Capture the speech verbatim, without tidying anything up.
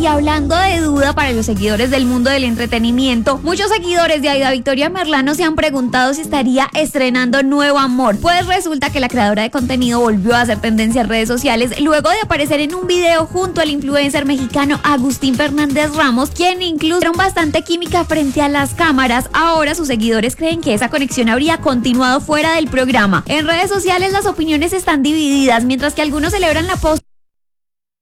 Y hablando de duda para los seguidores del mundo del entretenimiento, muchos seguidores de Aida Victoria Merlano se han preguntado si estaría estrenando nuevo amor. Pues resulta que la creadora de contenido volvió a hacer tendencia en redes sociales luego de aparecer en un video junto al influencer mexicano Agustín Fernández Ramos, quien incluso tuvieron bastante química frente a las cámaras. Ahora sus seguidores creen que esa conexión habría continuado fuera del programa. En redes sociales las opiniones están divididas, mientras que algunos celebran la post